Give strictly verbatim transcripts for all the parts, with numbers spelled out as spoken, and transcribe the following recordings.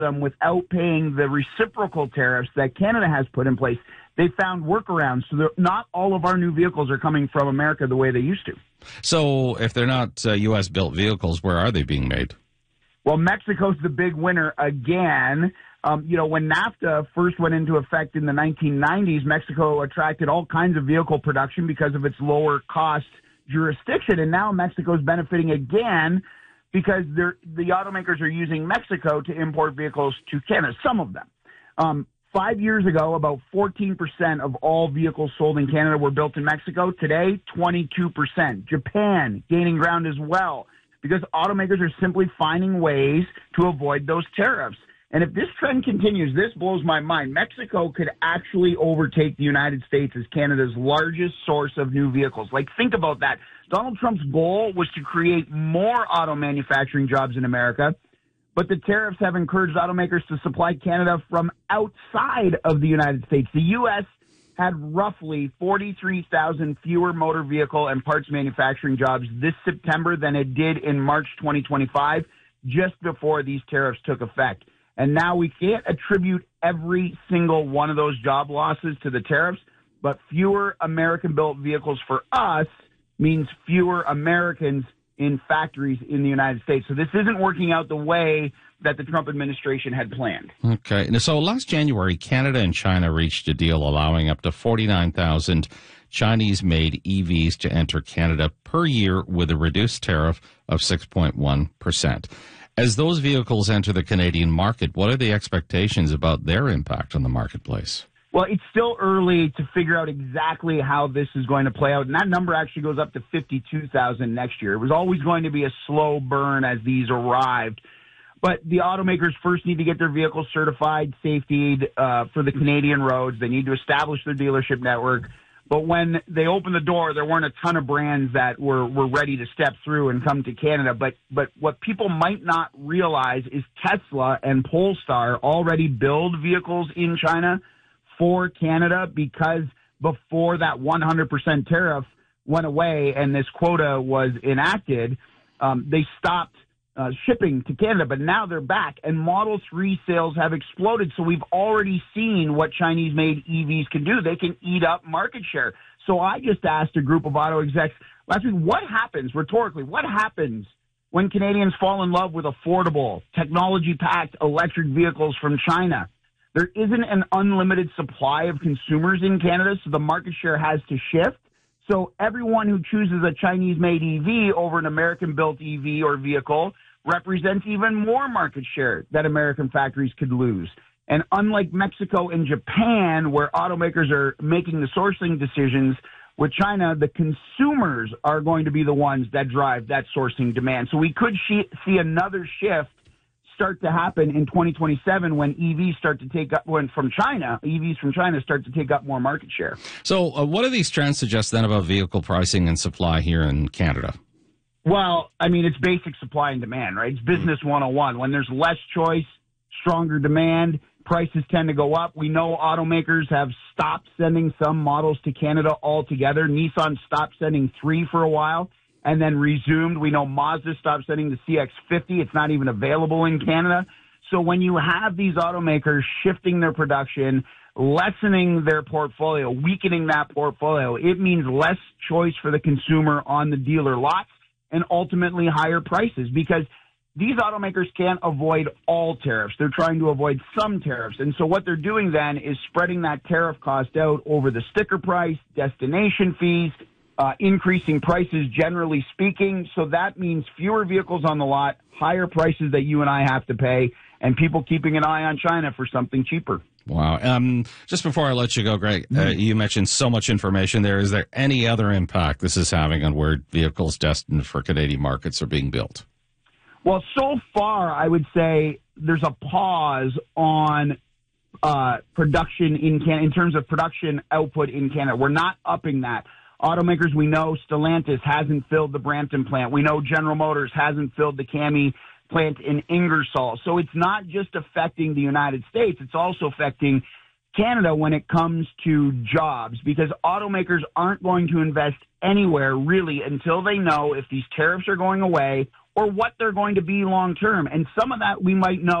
them without paying the reciprocal tariffs that Canada has put in place. They found workarounds, so not all of our new vehicles are coming from America the way they used to. So if they're not uh, U S-built vehicles, where are they being made? Well, Mexico's the big winner again. Um, you know, when NAFTA first went into effect in the nineteen nineties, Mexico attracted all kinds of vehicle production because of its lower cost jurisdiction. And now Mexico's benefiting again because they're, the automakers are using Mexico to import vehicles to Canada, some of them. Um, five years ago, about fourteen percent of all vehicles sold in Canada were built in Mexico. Today, twenty-two percent. Japan gaining ground as well because automakers are simply finding ways to avoid those tariffs. And if this trend continues, this blows my mind. Mexico could actually overtake the United States as Canada's largest source of new vehicles. Like, think about that. Donald Trump's goal was to create more auto manufacturing jobs in America, but the tariffs have encouraged automakers to supply Canada from outside of the United States. The U S had roughly forty-three thousand fewer motor vehicle and parts manufacturing jobs this September than it did in March twenty twenty-five, just before these tariffs took effect. And now we can't attribute every single one of those job losses to the tariffs, but fewer American-built vehicles for us means fewer Americans in factories in the United States. So this isn't working out the way that the Trump administration had planned. Okay. So last January, Canada and China reached a deal allowing up to forty-nine thousand Chinese-made E Vs to enter Canada per year with a reduced tariff of six point one percent. As those vehicles enter the Canadian market, what are the expectations about their impact on the marketplace? Well, it's still early to figure out exactly how this is going to play out. And that number actually goes up to fifty-two thousand next year. It was always going to be a slow burn as these arrived. But the automakers first need to get their vehicles certified, safetied uh, for the Canadian roads. They need to establish their dealership network. But when they opened the door, there weren't a ton of brands that were, were ready to step through and come to Canada. But but what people might not realize is Tesla and Polestar already build vehicles in China for Canada because before that one hundred percent tariff went away and this quota was enacted, um, they stopped uh, shipping to Canada. But now they're back, and Model three sales have exploded. So we've already seen what Chinese-made E Vs can do. They can eat up market share. So I just asked a group of auto execs last week, what happens, rhetorically, what happens when Canadians fall in love with affordable, technology-packed electric vehicles from China? There isn't an unlimited supply of consumers in Canada, so the market share has to shift. So everyone who chooses a Chinese-made E V over an American-built E V or vehicle represents even more market share that American factories could lose. And unlike Mexico and Japan, where automakers are making the sourcing decisions, with China, the consumers are going to be the ones that drive that sourcing demand. So we could see another shift start to happen in twenty twenty-seven when E Vs start to take up, when from China, E Vs from China start to take up more market share. So uh, what do these trends suggest then about vehicle pricing and supply here in Canada? Well, I mean, it's basic supply and demand, right? It's business one oh one. When there's less choice, stronger demand, prices tend to go up. We know automakers have stopped sending some models to Canada altogether. Nissan stopped sending three for a while and then resumed. We know Mazda stopped sending the C X fifty. It's not even available in Canada. So when you have these automakers shifting their production, lessening their portfolio, weakening that portfolio, it means less choice for the consumer on the dealer lots and ultimately higher prices, because these automakers can't avoid all tariffs. They're trying to avoid some tariffs. And so what they're doing then is spreading that tariff cost out over the sticker price, destination fees, uh, increasing prices generally speaking. So that means fewer vehicles on the lot, higher prices that you and I have to pay, and people keeping an eye on China for something cheaper. Wow. Um, just before I let you go, Greg, uh, you mentioned so much information there. Is there any other impact this is having on where vehicles destined for Canadian markets are being built? Well, so far, I would say there's a pause on uh, production in Canada, in terms of production output in Canada. We're not upping that. Automakers, we know Stellantis hasn't filled the Brampton plant. We know General Motors hasn't filled the CAMI plant in Ingersoll. So it's not just affecting the United States, it's also affecting Canada when it comes to jobs, because automakers aren't going to invest anywhere really until they know if these tariffs are going away or what they're going to be long term. And some of that we might know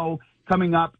coming up